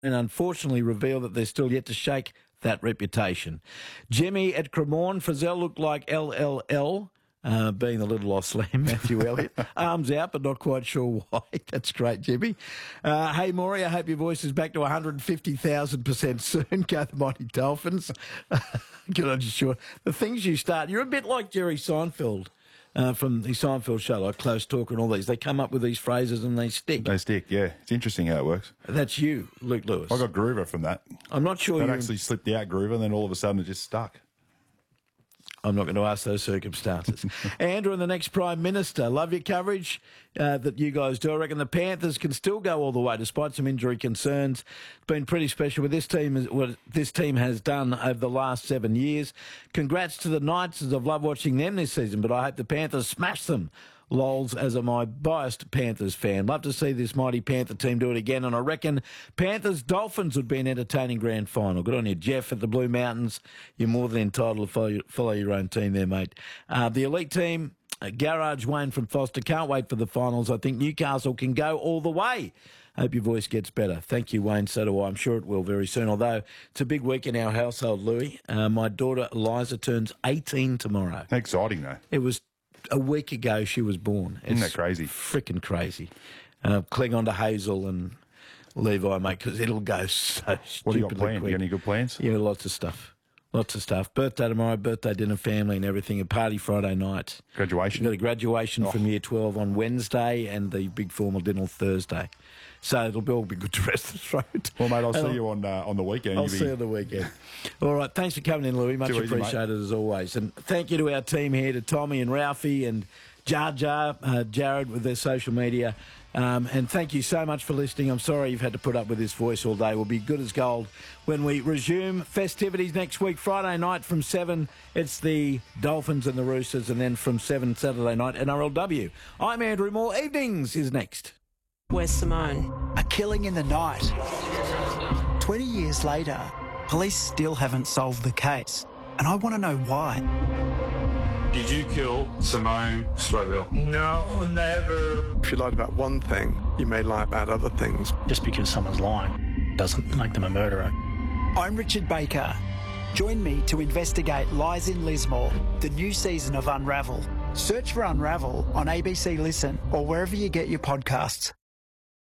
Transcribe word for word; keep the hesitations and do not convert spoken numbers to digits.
and unfortunately reveal that they're still yet to shake that reputation. Jimmy at Cremorne, Frizzell looked like L L L. Uh, being the little lost lamb, Matthew Elliott. Arms out, but not quite sure why. That's great, Jimmy. Uh, hey, Maury, I hope your voice is back to one hundred fifty thousand percent soon. Go the Mighty Dolphins. Good on you, sure. The things you start, you're a bit like Jerry Seinfeld uh, from the Seinfeld show, like Close Talk and all these. They come up with these phrases and they stick. They stick, yeah. It's interesting how it works. That's you, Luke Lewis. I got Groover from that. I'm not sure That you actually slipped out Groover, and then all of a sudden it just stuck. I'm not going to ask those circumstances. Andrew and the next Prime Minister. Love your coverage uh, that you guys do. I reckon the Panthers can still go all the way despite some injury concerns. It's been pretty special with this team, what this team has done over the last seven years. Congrats to the Knights, as I've loved watching them this season, but I hope the Panthers smash them. Lols, as a my biased Panthers fan. Love to see this mighty Panther team do it again, and I reckon Panthers-Dolphins would be an entertaining grand final. Good on you, Jeff, at the Blue Mountains. You're more than entitled to follow, follow your own team there, mate. Uh, the elite team, uh, Garage Wayne from Foster, can't wait for the finals. I think Newcastle can go all the way. Hope your voice gets better. Thank you, Wayne. So do I. I'm sure it will very soon, although it's a big week in our household, Louis. Uh, my daughter, Eliza, turns eighteen tomorrow. Exciting, though. It was a week ago she was born. It's Isn't that crazy? Freaking crazy. Uh, cling on to Hazel and Levi, mate, because it'll go so stupidly What do you got planned? quick. You got any good plans? Yeah, lots of stuff. Lots of stuff. Birthday tomorrow, birthday dinner, family and everything. A party Friday night. Graduation? We've got a graduation Oh. from year twelve on Wednesday and the big formal dinner Thursday. So it'll be all be good to rest the throat. Well, mate, I'll And see you on uh, on the weekend. I'll You'll be- see you on the weekend. All right, thanks for coming in, Louis. Much Too easy, appreciated as always. And thank you to our team here, to Tommy and Ralphie and Jar Jar, uh, Jared with their social media. Um, and thank you so much for listening. I'm sorry you've had to put up with this voice all day. We'll be good as gold when we resume festivities next week. Friday night from seven, it's the Dolphins and the Roosters, and then from seven Saturday night, N R L W. I'm Andrew Moore. Evenings is next. Where's Simone? A killing in the night. twenty years later, police still haven't solved the case. And I want to know why. Did you kill Simone Stroville? No, never. If you lied about one thing, you may lie about other things. Just because someone's lying doesn't make them a murderer. I'm Richard Baker. Join me to investigate Lies in Lismore, the new season of Unravel. Search for Unravel on A B C Listen or wherever you get your podcasts.